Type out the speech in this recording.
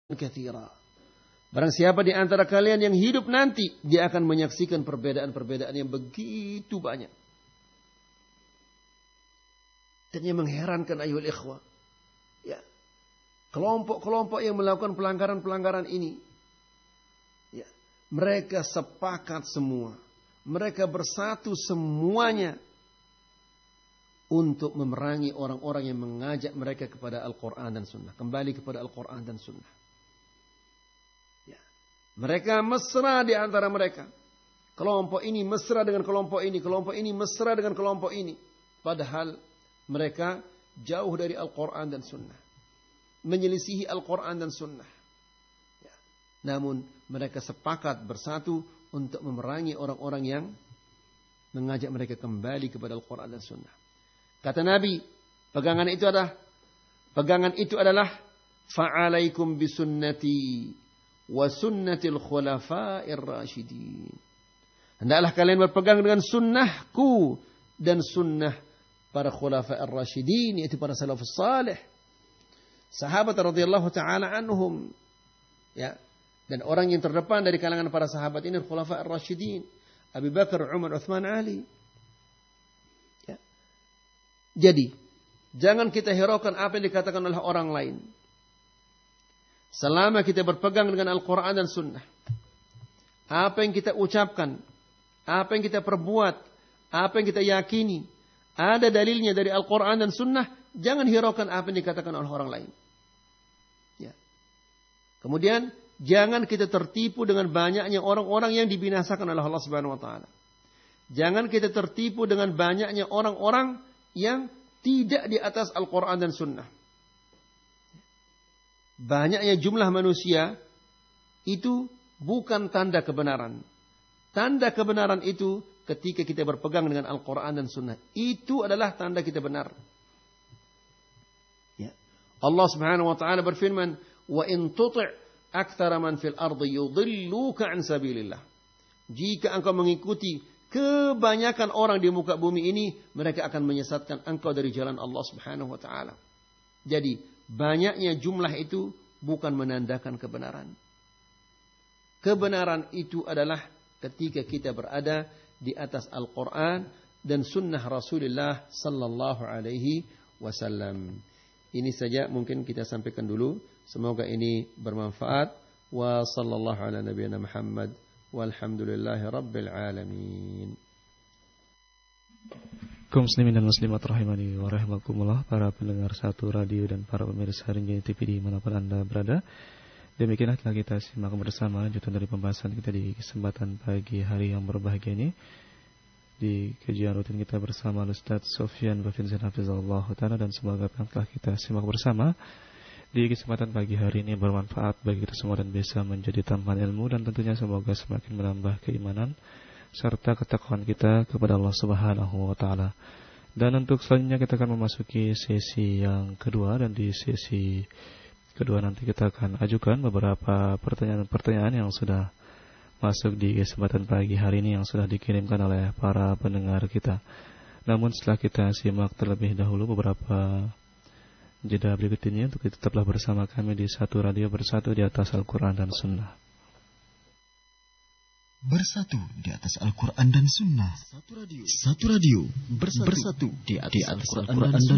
katsira. Barang siapa di antara kalian yang hidup nanti, dia akan menyaksikan perbedaan-perbedaan yang begitu banyak. Dan yang mengherankan ayuhal ikhwah, ya, kelompok-kelompok yang melakukan pelanggaran-pelanggaran ini, ya, mereka sepakat semua, mereka bersatu semuanya untuk memerangi orang-orang yang mengajak mereka kepada Al-Quran dan Sunnah, kembali kepada Al-Quran dan Sunnah. Ya. Mereka mesra di antara mereka. Kelompok ini mesra dengan kelompok ini mesra dengan kelompok ini. Padahal mereka jauh dari Al-Quran dan Sunnah, menyelisihi Al-Quran dan Sunnah. Ya. Namun mereka sepakat bersatu untuk memerangi orang-orang yang mengajak mereka kembali kepada Al-Quran dan Sunnah. Kata Nabi, pegangan itu adalah fa'alaikum bisunnati wa sunnatil khulafa'ir rasyidin. Hendaklah kalian berpegang dengan sunnahku dan sunnah para khulafa'ir rasyidin, yaitu para salafus salih. Sahabat radhiyallahu ta'ala anhum. Ya. Dan orang yang terdepan dari kalangan para sahabat ini khulafa'ir rasyidin, Abu Bakar, Umar, Uthman, Ali. Jadi, jangan kita hiraukan apa yang dikatakan oleh orang lain. Selama kita berpegang dengan Al-Quran dan Sunnah, apa yang kita ucapkan, apa yang kita perbuat, apa yang kita yakini, ada dalilnya dari Al-Quran dan Sunnah, jangan hiraukan apa yang dikatakan oleh orang lain. Ya. Kemudian, jangan kita tertipu dengan banyaknya orang-orang yang dibinasakan oleh Allah Subhanahu Wa Taala. Jangan kita tertipu dengan banyaknya orang-orang yang tidak di atas Al-Quran dan Sunnah. Banyaknya jumlah manusia itu bukan tanda kebenaran. Tanda kebenaran itu ketika kita berpegang dengan Al-Quran dan Sunnah. Itu adalah tanda kita benar. Ya. Allah Subhanahu Wa Taala berfirman, wa in tuti' aktsara man fil ardi yudilluka an sabilillah. Jika engkau mengikuti kebanyakan orang di muka bumi ini, mereka akan menyesatkan engkau dari jalan Allah Subhanahu Wa Taala. Jadi, banyaknya jumlah itu bukan menandakan kebenaran. Kebenaran itu adalah ketika kita berada di atas Al-Quran dan Sunnah Rasulullah Sallallahu Alaihi Wasallam. Ini saja mungkin kita sampaikan dulu. Semoga ini bermanfaat. Wa sallallahu ala nabiyyina Muhammad. Walhamdulillahi Rabbil Alamin. Kaum muslimin dan muslimat rahimani wa rahimakumullah, para pendengar Satu Radio dan para pemirsa Rinjani TV dimanapun Anda berada. Demikianlah telah kita simak bersama lanjutan dari pembahasan kita di kesempatan pagi hari yang berbahagia ini. Di kajian rutin kita bersama Ustaz Sofyan Bafin Zain Hafizahullah Ta'ala, dan semoga apa yang telah kita simak bersama di kesempatan pagi hari ini bermanfaat bagi kita semua dan bisa menjadi tambahan ilmu, dan tentunya semoga semakin menambah keimanan serta ketakwaan kita kepada Allah Subhanahu wa Ta'ala. Dan untuk selanjutnya kita akan memasuki sesi yang kedua, dan di sesi kedua nanti kita akan ajukan beberapa pertanyaan-pertanyaan yang sudah masuk di kesempatan pagi hari ini yang sudah dikirimkan oleh para pendengar kita. Namun setelah kita simak terlebih dahulu beberapa jeda berikut ini, untuk tetaplah bersama kami di Satu Radio, bersatu di atas Al-Quran dan Sunnah. Bersatu di atas Al-Quran dan Sunnah. Satu Radio bersatu di atas Al-Quran dan